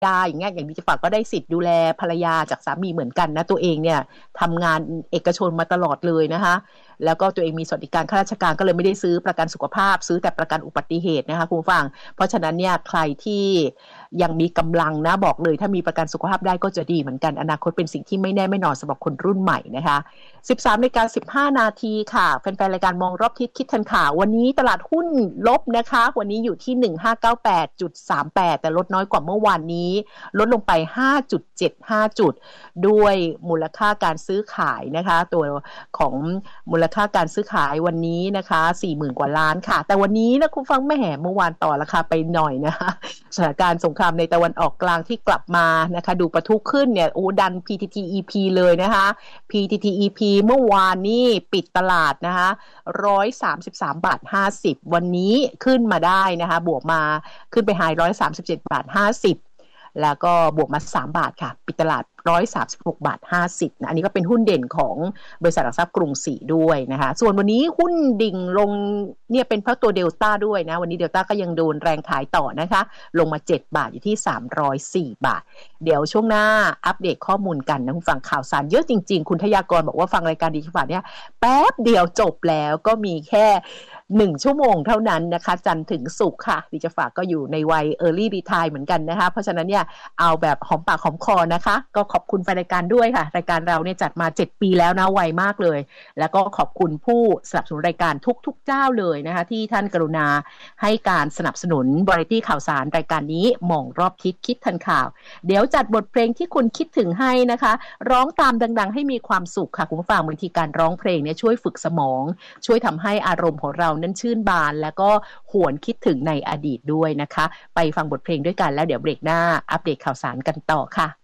ยาอย่างเงี้ยอย่างดิจิฝากก็ได้สิทธิ์ดูแลภรรยาจากสามีเหมือนกันนะตัวเองเนี่ยทำงานเอกชนมาตลอดเลยนะคะแล้วก็ตัวเองมีสวัสดิการข้าราชการก็เลยไม่ได้ซื้อประกันสุขภาพซื้อแต่ประกันอุบัติเหตุนะคะคุณผู้ฟังเพราะฉะนั้นเนี่ยใครที่ยังมีกำลังนะบอกเลยถ้ามีประกันสุขภาพได้ก็จะดีเหมือนกันอนาคตเป็นสิ่งที่ไม่แน่ไม่นอนสำหรับคนรุ่นใหม่นะคะ13:15 นาทีค่ะแฟนๆรายการมองรอบทิศคิดทันข่าววันนี้ตลาดหุ้นลบนะคะวันนี้อยู่ที่ 1598.38 แต่ลดน้อยกว่าเมื่อวานนี้ลดลงไป 5.75 จุดด้วยมูลค่าการซื้อขายนะคะตัวของมูลค่าการซื้อขายวันนี้นะคะ 40,000 กว่าล้านค่ะแต่วันนี้นะคุณฟังแม่แห่เมื่อวานต่อราคาไปหน่อยนะคะสถานการณ์สงครามในตะวันออกกลางที่กลับมานะคะดูประทุขึ้นเนี่ยดัน PTTEP เลยนะคะ PTTEP เมื่อวานนี้ปิดตลาดนะคะ133.50 วันนี้ขึ้นมาได้นะคะบวกมาขึ้นไปไฮ137.50แล้วก็บวกมา3 บาทค่ะปิดตลาด136.50นะอันนี้ก็เป็นหุ้นเด่นของบริษัทหลักทรัพย์กรุงศรีด้วยนะคะส่วนวันนี้หุ้นดิ่งลงเนี่ยเป็นเพราะตัวเดลต้าด้วยนะวันนี้เดลต้าก็ยังโดนแรงขายต่อนะคะลงมา7 บาทอยู่ที่304 บาทเดี๋ยวช่วงหน้าอัปเดตข้อมูลกันนะคุณฟังข่าวสารเยอะจริงๆคุณทยากรบอกว่าฟังรายการดิจิทัลเนี่ยแป๊บเดียวจบแล้วก็มีแค่1 ชั่วโมงเท่านั้นนะคะจันทร์ถึงศุกร์ค่ะดิจิฝากก็อยู่ในวัย Early Retire เหมือนกันนะคะเพราะฉะนั้นเนี่ยเอาแบบหอมปากหอมคอนะคะก็ขอบคุณแฟนรายการด้วยค่ะรายการเราเนี่ยจัดมา7 ปีแล้วนะไวมากเลยแล้วก็ขอบคุณผู้สนับสนุนรายการทุกเจ้าเลยนะคะที่ท่านกรุณาให้การสนับสนุนวาไรตี้ข่าวสารรายการนี้มองรอบทิศคิดทันข่าวเดี๋ยวจัดบทเพลงที่คุณคิดถึงให้นะคะร้องตามดังๆให้มีความสุขค่ะคุณผู้ฟังบางทีการร้องเพลงเนี่ยช่วยฝึกสมองช่วยทำให้อารมณ์ของเรานั้นชื่นบานแล้วก็หวนคิดถึงในอดีตด้วยนะคะไปฟังบทเพลงด้วยกันแล้วเดี๋ยวเบรกหน้าอัปเดตข่าวสารกันต่อค่ะ